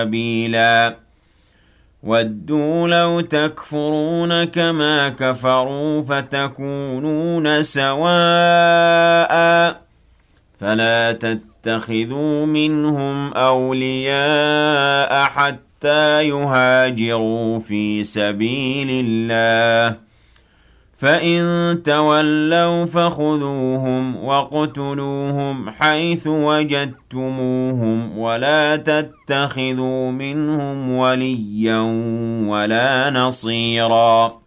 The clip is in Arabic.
سبيلا وَدُّوا لَوْ تَكْفُرُونَ كَمَا كَفَرُوا فَتَكُونُونَ سَوَاءً فَلَا تَتَّخِذُوا مِنْهُمْ أَوْلِيَاءَ حَتَّى يُهَاجِرُوا فِي سَبِيلِ اللَّهِ فَإِن تَوَلَّوْا فَخُذُوهُمْ وَاقْتُلُوهُمْ حَيْثُ وَجَدتُّمُوهُمْ وَلَا تَتَّخِذُوا مِنْهُمْ وَلِيًّا وَلَا نَصِيرًا